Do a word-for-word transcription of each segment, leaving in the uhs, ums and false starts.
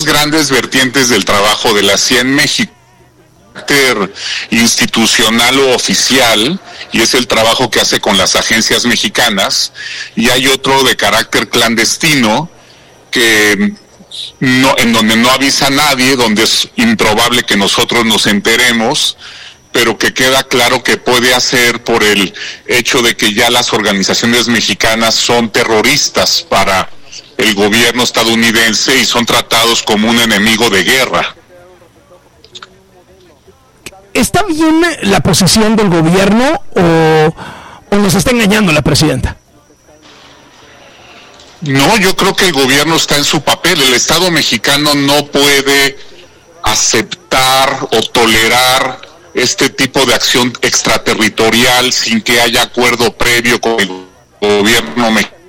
grandes vertientes del trabajo de la C I A en México. Institucional o oficial, y es el trabajo que hace con las agencias mexicanas, y hay otro de carácter clandestino que no, en donde no avisa a nadie, donde es improbable que nosotros nos enteremos, pero que queda claro que puede hacer por el hecho de que ya las organizaciones mexicanas son terroristas para el gobierno estadounidense y son tratados como un enemigo de guerra. ¿Está bien la posición del gobierno o, o nos está engañando la presidenta? No, yo creo que el gobierno está en su papel. El Estado mexicano no puede aceptar o tolerar este tipo de acción extraterritorial sin que haya acuerdo previo con el gobierno mexicano.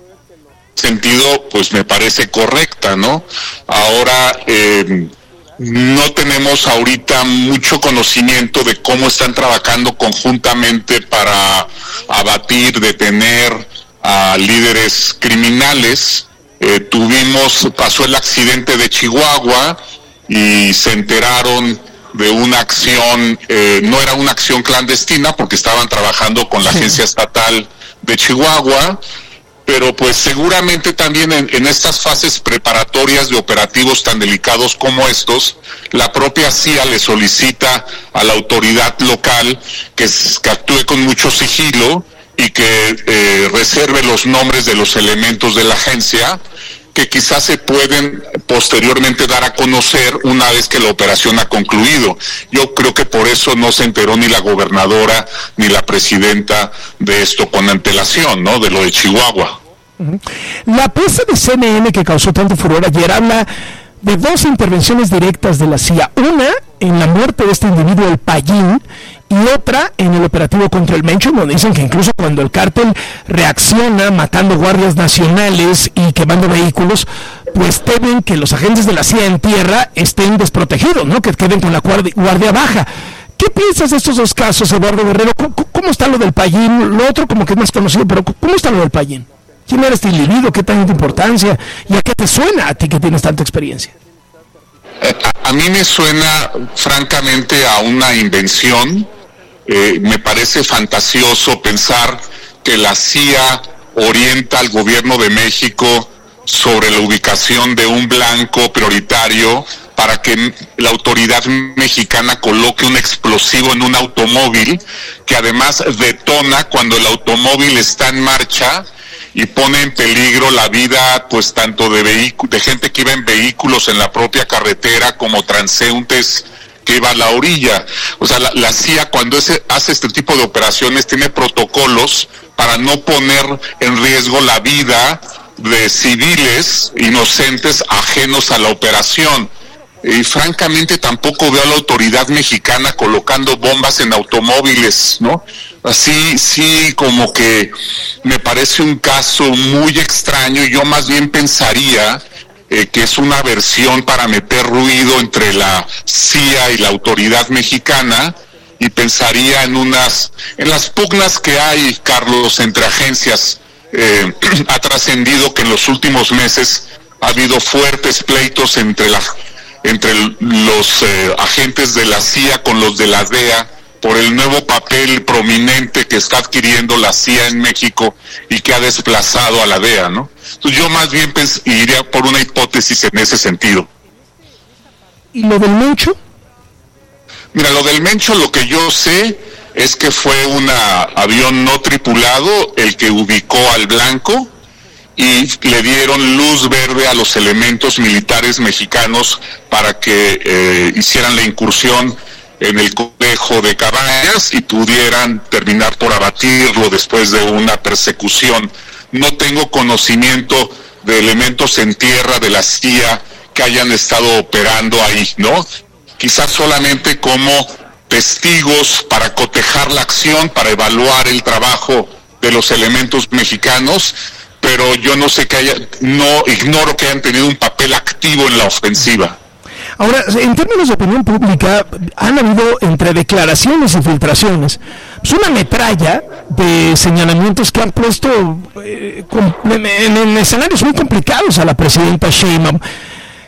Sentido, pues me parece correcta, ¿no? Ahora, eh, no tenemos ahorita mucho conocimiento de cómo están trabajando conjuntamente para abatir, detener a líderes criminales. Eh, tuvimos, pasó el accidente de Chihuahua y se enteraron de una acción, eh, no era una acción clandestina porque estaban trabajando con la Agencia Estatal de Chihuahua, pero pues seguramente también en, en estas fases preparatorias de operativos tan delicados como estos, la propia C I A le solicita a la autoridad local que, que actúe con mucho sigilo y que eh, reserve los nombres de los elementos de la agencia, que quizás se pueden posteriormente dar a conocer una vez que la operación ha concluido. Yo creo que por eso no se enteró ni la gobernadora ni la presidenta de esto con antelación, ¿no? De lo de Chihuahua. La pieza de C N N que causó tanto furor ayer habla de dos intervenciones directas de la C I A. Una en la muerte de este individuo, el Payín, y otra en el operativo contra el Mencho, donde dicen que incluso cuando el cártel reacciona matando guardias nacionales y quemando vehículos, pues temen que los agentes de la C I A en tierra estén desprotegidos, ¿no? Que queden con la guardia, guardia baja. ¿Qué piensas de estos dos casos, Eduardo Guerrero? ¿Cómo, cómo está lo del Payín? Lo otro como que es más conocido, pero ¿cómo está lo del Payín? ¿Quién era este individuo? ¿Qué tanta importancia? ¿Y a qué te suena a ti que tienes tanta experiencia? A, a mí me suena francamente a una invención. Eh, me parece fantasioso pensar que la C I A orienta al gobierno de México sobre la ubicación de un blanco prioritario para que la autoridad mexicana coloque un explosivo en un automóvil que además detona cuando el automóvil está en marcha y pone en peligro la vida, pues tanto de vehículos, de gente que iba en vehículos en la propia carretera como transeúntes que iba a la orilla. O sea, la, la C I A cuando ese, hace este tipo de operaciones tiene protocolos para no poner en riesgo la vida de civiles inocentes ajenos a la operación. Y francamente tampoco veo a la autoridad mexicana colocando bombas en automóviles, ¿no? Así, sí, como que me parece un caso muy extraño. Yo más bien pensaría eh, que es una versión para meter ruido entre la C I A y la autoridad mexicana, y pensaría en unas, en las pugnas que hay, Carlos, entre agencias. Eh, ha trascendido que en los últimos meses ha habido fuertes pleitos entre la entre los eh, agentes de la C I A con los de la D E A por el nuevo papel prominente que está adquiriendo la C I A en México y que ha desplazado a la D E A, ¿no? Entonces yo más bien pens- iría por una hipótesis en ese sentido. ¿Y lo del Mencho? Mira, lo del Mencho, lo que yo sé es que fue un avión no tripulado el que ubicó al blanco y le dieron luz verde a los elementos militares mexicanos para que eh, hicieran la incursión en el complejo de Cabañas y pudieran terminar por abatirlo después de una persecución. No tengo conocimiento de elementos en tierra de la C I A que hayan estado operando ahí, ¿no? Quizás solamente como testigos para cotejar la acción, para evaluar el trabajo de los elementos mexicanos, pero yo no sé que haya, no ignoro que hayan tenido un papel activo en la ofensiva. Ahora, en términos de opinión pública, han habido entre declaraciones y filtraciones pues una metralla de señalamientos que han puesto eh, en, en, en escenarios muy complicados a la presidenta Sheinbaum.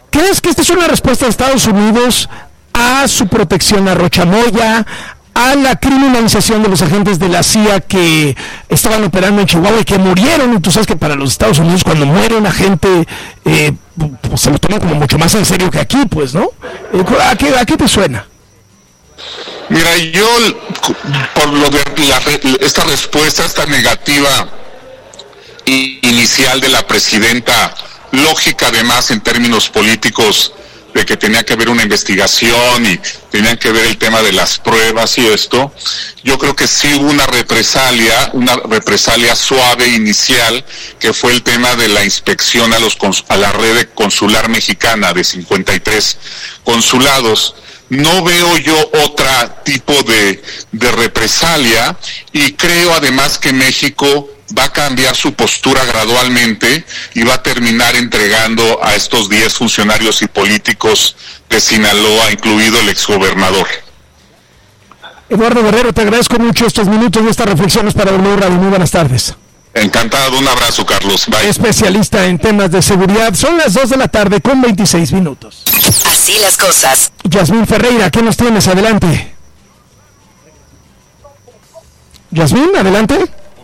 ¿Crees que esta es una respuesta de Estados Unidos a su protección a Rocha Moya, a la criminalización de los agentes de la C I A que estaban operando en Chihuahua y que murieron? Y tú sabes que para los Estados Unidos cuando muere un agente eh, pues se lo toman como mucho más en serio que aquí, pues, ¿no? ¿A qué, a qué te suena? Mira, yo por lo de la, esta respuesta, esta negativa inicial de la presidenta, lógica además en términos políticos, de que tenía que haber una investigación y tenían que ver el tema de las pruebas y esto, yo creo que sí hubo una represalia, una represalia suave inicial, que fue el tema de la inspección a los a la red consular mexicana de cincuenta y tres consulados. No veo yo otro tipo de, de represalia, y creo además que México va a cambiar su postura gradualmente y va a terminar entregando a estos diez funcionarios y políticos de Sinaloa, incluido el exgobernador. Eduardo Guerrero, te agradezco mucho estos minutos y estas reflexiones para W Radio. Muy buenas tardes. Encantado, un abrazo, Carlos. Bye. Especialista en temas de seguridad. Son las dos de la tarde con veintiséis minutos. Así las cosas. Yasmín Ferreira, ¿qué nos tienes? Adelante. Yasmín, adelante.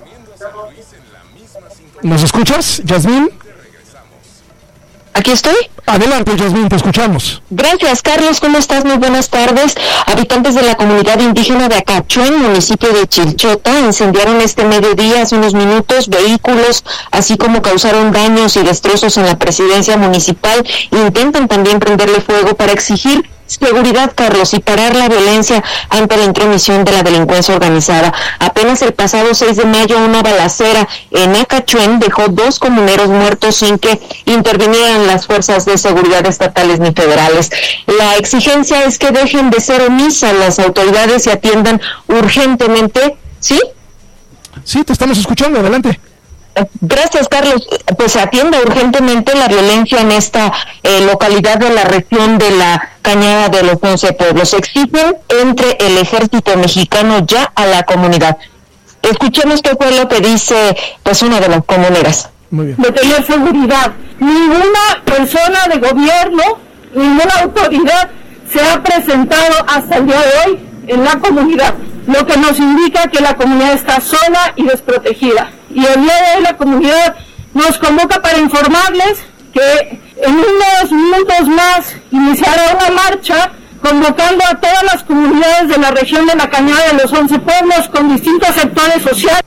¿Nos escuchas, Yasmín? Aquí estoy. Adelante, Yasmín, te escuchamos. Gracias, Carlos. ¿Cómo estás? Muy buenas tardes. Habitantes de la comunidad indígena de Acachuén, municipio de Chilchota, incendiaron este mediodía, hace unos minutos, vehículos, así como causaron daños y destrozos en la presidencia municipal. Intentan también prenderle fuego para exigir seguridad, Carlos, y parar la violencia ante la intromisión de la delincuencia organizada. Apenas el pasado seis de mayo, una balacera en Acachuén dejó dos comuneros muertos sin que intervinieran las fuerzas de seguridad estatales ni federales. La exigencia es que dejen de ser omisas las autoridades y atiendan urgentemente. ¿Sí? Sí, te estamos escuchando, adelante. Gracias, Carlos. Pues atienda urgentemente la violencia en esta eh, localidad de la región de la Cañada de los Once Pueblos. Exigen entre el ejército mexicano ya a la comunidad. Escuchemos qué fue lo que dice pues una de las comuneras. Muy bien. De tener seguridad. Ninguna persona de gobierno, ninguna autoridad se ha presentado hasta el día de hoy en la comunidad, lo que nos indica que la comunidad está sola y desprotegida. Y el día de hoy la comunidad nos convoca para informarles que en unos minutos más iniciará una marcha convocando a todas las comunidades de la región de la Cañada de los Once Pueblos con distintos sectores sociales.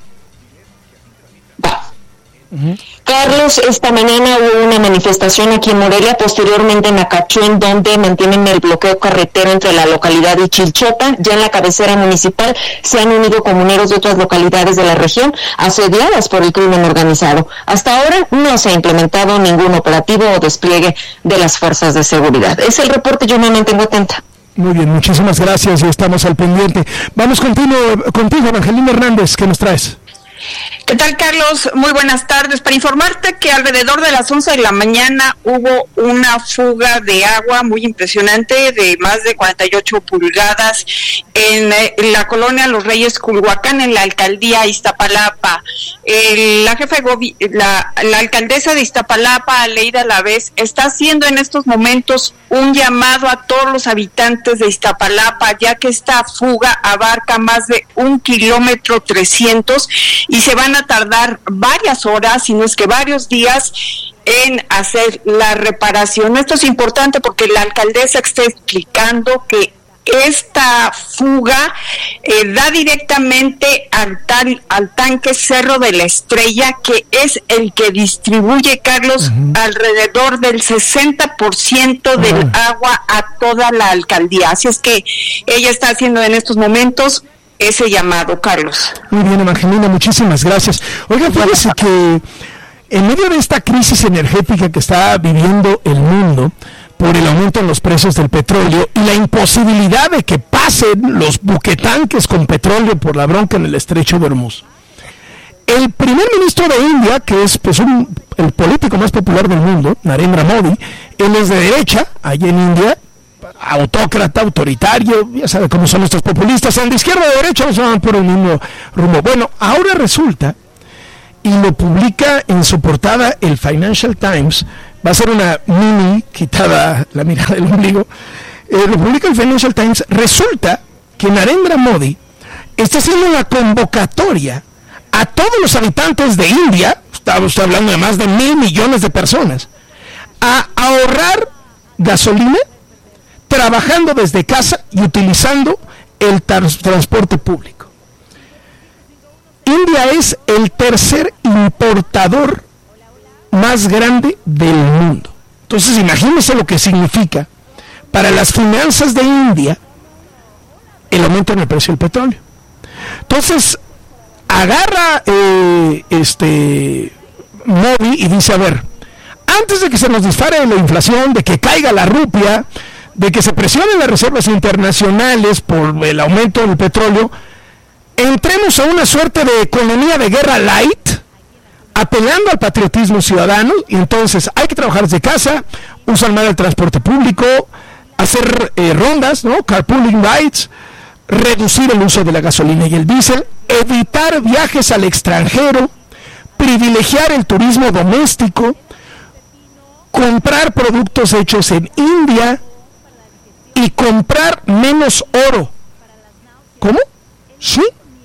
Uh-huh. Carlos, esta mañana hubo una manifestación aquí en Morelia, posteriormente en Acachuén, donde mantienen el bloqueo carretero entre la localidad y Chilchota. Ya en la cabecera municipal se han unido comuneros de otras localidades de la región asediadas por el crimen organizado. Hasta ahora no se ha implementado ningún operativo o despliegue de las fuerzas de seguridad. Es el reporte, yo me mantengo atenta. Muy bien, muchísimas gracias y estamos al pendiente. Vamos contigo, contigo Angelina Hernández, ¿qué nos traes? ¿Qué tal, Carlos? Muy buenas tardes. Para informarte que alrededor de las once de la mañana hubo una fuga de agua muy impresionante de más de cuarenta y ocho pulgadas en, en la colonia Los Reyes Culhuacán, en la alcaldía Iztapalapa. El, la jefa de gobi- la, la alcaldesa de Iztapalapa, Aleida Alavés, está haciendo en estos momentos un llamado a todos los habitantes de Iztapalapa, ya que esta fuga abarca más de un kilómetro trescientos y se van a tardar varias horas, si no es que varios días, en hacer la reparación. Esto es importante porque la alcaldesa está explicando que esta fuga eh, da directamente al, tal, al tanque Cerro de la Estrella, que es el que distribuye, Carlos, uh-huh. alrededor del sesenta por ciento del uh-huh. agua a toda la alcaldía. Así es que ella está haciendo en estos momentos ese llamado, Carlos. Muy bien, Evangelina, muchísimas gracias. Oiga, fíjese que en medio de esta crisis energética que está viviendo el mundo por el aumento en los precios del petróleo y la imposibilidad de que pasen los buquetanques con petróleo por la bronca en el estrecho de Hormuz, el primer ministro de India, que es pues un, el político más popular del mundo, Narendra Modi, él es de derecha, allá en India, autócrata, autoritario, ya sabe cómo son estos populistas, en de izquierda o de derecha no se van por el mismo rumbo. Bueno, ahora resulta, y lo publica en su portada el Financial Times, va a ser una mini quitada la mirada del ombligo, eh, lo publica el Financial Times. Resulta que Narendra Modi está haciendo una convocatoria a todos los habitantes de India, estamos hablando de más de mil millones de personas, a ahorrar gasolina trabajando desde casa y utilizando el trans- transporte público. India es el tercer importador más grande del mundo. Entonces imagínense lo que significa para las finanzas de India el aumento en el precio del petróleo. Entonces agarra eh, este Modi y dice, a ver, antes de que se nos dispare la inflación, de que caiga la rupia, de que se presionen las reservas internacionales por el aumento del petróleo, entremos a una suerte de economía de guerra light, apelando al patriotismo ciudadano. Y entonces hay que trabajar desde casa, usar más el transporte público, hacer eh, rondas, ¿no? Carpooling rides, reducir el uso de la gasolina y el diésel, evitar viajes al extranjero, privilegiar el turismo doméstico, comprar productos hechos en India y comprar menos oro. ¿Cómo? Sí.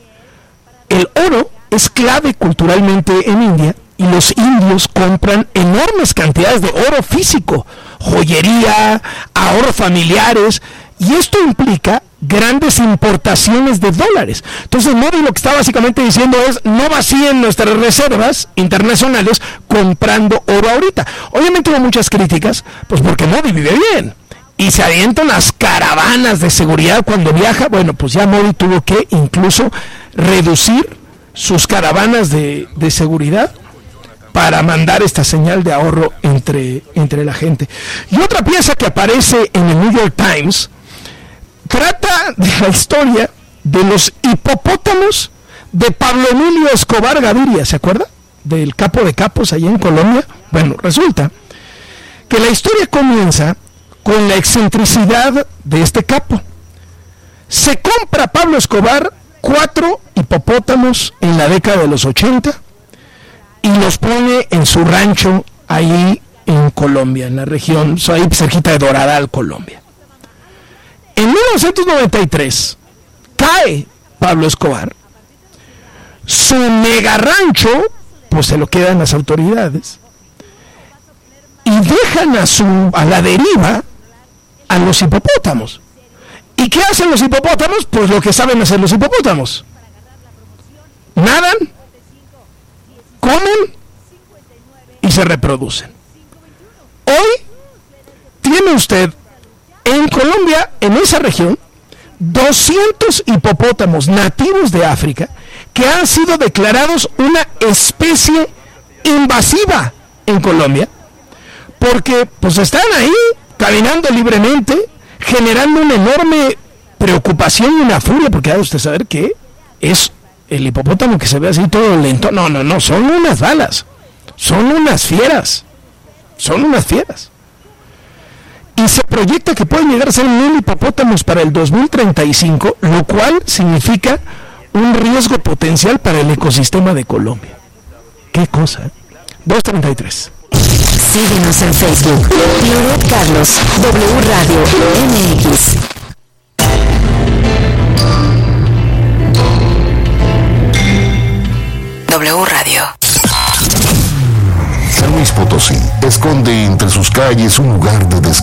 El oro es clave culturalmente en India y los indios compran enormes cantidades de oro físico, joyería, ahorros familiares, y esto implica grandes importaciones de dólares. Entonces Modi lo que está básicamente diciendo es: no vacíen nuestras reservas internacionales comprando oro ahorita. Obviamente hubo muchas críticas, pues porque Modi vive bien y se avientan las caravanas de seguridad cuando viaja. Bueno, pues ya Modi tuvo que incluso reducir sus caravanas de, de seguridad para mandar esta señal de ahorro entre, entre la gente. Y otra pieza que aparece en el New York Times trata de la historia de los hipopótamos de Pablo Emilio Escobar Gaviria. ¿Se acuerda? Del capo de capos allá en Colombia. Bueno, resulta que la historia comienza con la excentricidad de este capo. Se compra Pablo Escobar cuatro hipopótamos en la década de los ochenta y los pone en su rancho ahí en Colombia, en la región, ahí cerquita de Doradal, Colombia. En mil novecientos noventa y tres cae Pablo Escobar, su mega rancho pues se lo quedan las autoridades y dejan a su a la deriva a los hipopótamos. ¿Y qué hacen los hipopótamos? Pues lo que saben hacer los hipopótamos: nadan, comen y se reproducen. Hoy tiene usted en Colombia, en esa región, doscientos hipopótamos nativos de África que han sido declarados una especie invasiva en Colombia, porque pues están ahí caminando libremente, generando una enorme preocupación y una furia, porque ha de usted saber que es el hipopótamo que se ve así todo lento. No, no, no, son unas balas, son unas fieras, son unas fieras. Y se proyecta que pueden llegar a ser mil hipopótamos para el dos mil treinta y cinco, lo cual significa un riesgo potencial para el ecosistema de Colombia. ¿Qué cosa? ¿eh? dos treinta y tres. Síguenos en Facebook. Leonel Carlos, W Radio M X. W Radio. San Luis Potosí esconde entre sus calles un lugar de descanso.